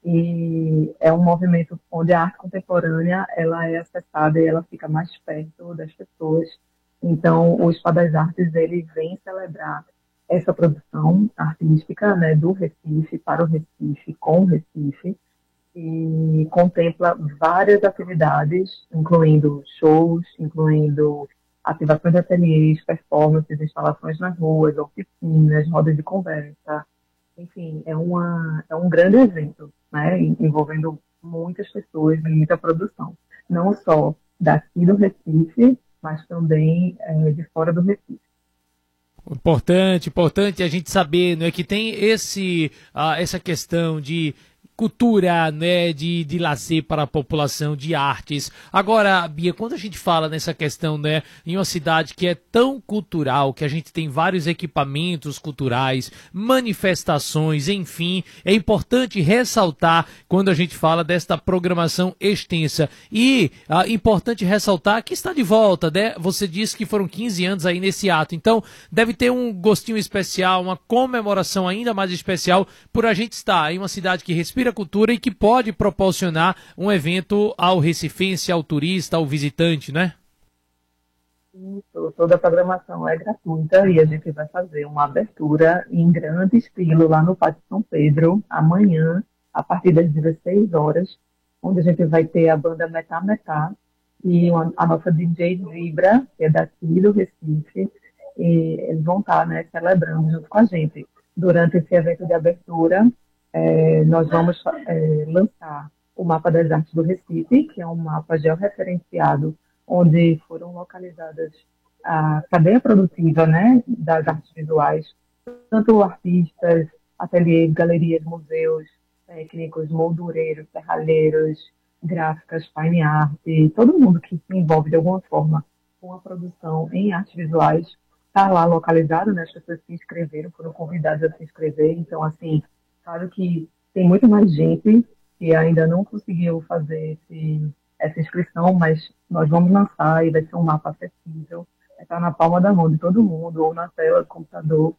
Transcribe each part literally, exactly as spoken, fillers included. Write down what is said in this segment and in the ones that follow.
e é um movimento onde a arte contemporânea ela é acessada e ela fica mais perto das pessoas. Então, o Spa das Artes ele vem celebrar essa produção artística, né, do Recife para o Recife, com o Recife, e contempla várias atividades, incluindo shows, incluindo ativações de ateliês, performances, instalações nas ruas, oficinas, rodas de conversa. Enfim, é, uma, é um grande evento, né, envolvendo muitas pessoas e muita produção. Não só daqui do Recife, mas também é, de fora do Recife. Importante, importante a gente saber, não é que tem esse, ah, essa questão de cultura, né, de, de lazer para a população, de artes. Agora, Bia, quando a gente fala nessa questão, né, em uma cidade que é tão cultural, que a gente tem vários equipamentos culturais, manifestações, enfim, é importante ressaltar quando a gente fala desta programação extensa. E ah, importante ressaltar que está de volta, né? Você disse que foram quinze anos aí nesse ato, então deve ter um gostinho especial, uma comemoração ainda mais especial por a gente estar em uma cidade que respira cultura e que pode proporcionar um evento ao recifense, ao turista, ao visitante, né? Isso, toda a programação é gratuita e a gente vai fazer uma abertura em grande estilo lá no Pátio São Pedro, amanhã, a partir das dezesseis horas, onde a gente vai ter a banda Metá Metá e uma, a nossa D J Vibra, que é daqui do Recife, e eles vão estar, né, celebrando junto com a gente. Durante esse evento de abertura, é, nós vamos é, lançar o Mapa das Artes do Recife, que é um mapa georreferenciado, onde foram localizadas a cadeia produtiva, né, das artes visuais, tanto artistas, ateliês, galerias, museus, técnicos, moldureiros, serralheiros, gráficas, fine art, todo mundo que se envolve de alguma forma com a produção em artes visuais está lá localizado, né, as pessoas se inscreveram, foram convidadas a se inscrever, então, assim, claro que tem muito mais gente que ainda não conseguiu fazer esse, essa inscrição, mas nós vamos lançar e vai ser um mapa acessível, vai estar na palma da mão de todo mundo, ou na tela do computador,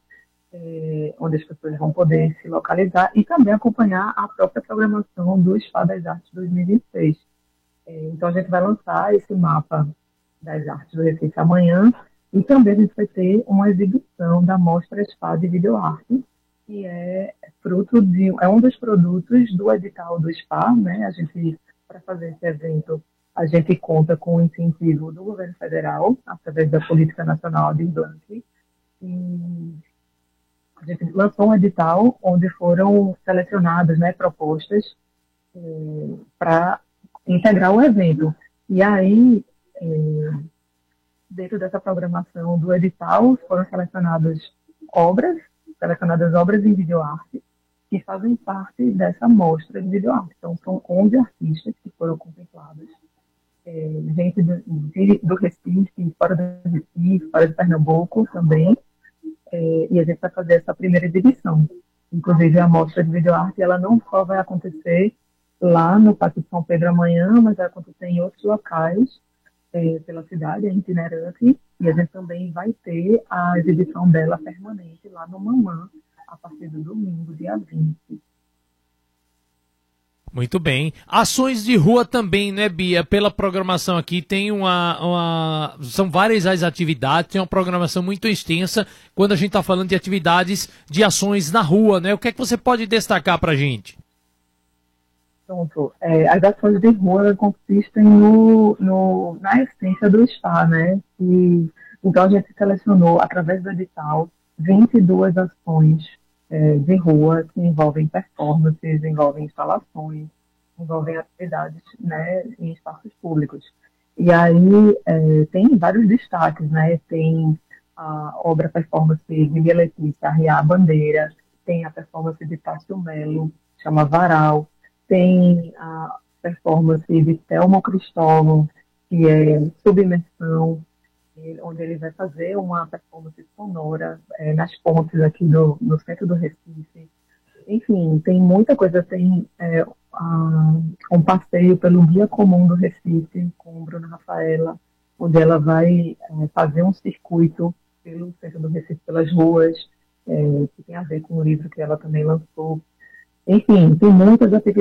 é, onde as pessoas vão poder se localizar e também acompanhar a própria programação do Spa das Artes dois mil e vinte e seis. É, então, a gente vai lançar esse mapa das artes do Recife amanhã e também a gente vai ter uma exibição da Mostra Spa de Videoarte, que é fruto de é um dos produtos do edital do Spa, né? A gente, para fazer esse evento, a gente conta com o incentivo do governo federal, através da Política Nacional de Blanc, e a gente lançou um edital onde foram selecionadas, né, propostas eh, para integrar o evento. E aí, eh, dentro dessa programação do edital, foram selecionadas obras, selecionadas obras em videoarte, que fazem parte dessa mostra de videoarte. Então, são onze artistas que foram contemplados, é, gente do, de, do Recife, fora do Recife, fora de Pernambuco também, é, e a gente vai fazer essa primeira exibição. Inclusive, a mostra de videoarte, ela não só vai acontecer lá no Pátio São Pedro amanhã, mas vai acontecer em outros locais, é, pela cidade, é itinerante, e a gente também vai ter a exibição dela permanente lá no Mamã, a partir do domingo, dia vinte. Muito bem. Ações de rua também, né, Bia? Pela programação aqui tem uma, uma... São várias as atividades, tem uma programação muito extensa quando a gente está falando de atividades de ações na rua, né? O que é que você pode destacar para a gente? Pronto. É, as ações de rua consistem no, no, na essência do Spa, né? E, então a gente selecionou, através do edital, vinte e duas ações é, de rua que envolvem performances, envolvem instalações, envolvem atividades, né, em espaços públicos. E aí é, tem vários destaques, né? Tem a obra performance de Bia Letícia, Arriar a Bandeira, tem a performance de Tássio Melo, chama Varal, tem a performance de Thelma Cristóvão, que é Submersão, onde ele vai fazer uma performance sonora é, nas pontes aqui do, no centro do Recife. Enfim, tem muita coisa. Tem é, a, um passeio pelo Guia Comum do Recife com Bruna Rafaela, onde ela vai é, fazer um circuito pelo centro do Recife, pelas ruas, é, que tem a ver com o livro que ela também lançou. Enfim, tem muitas atividades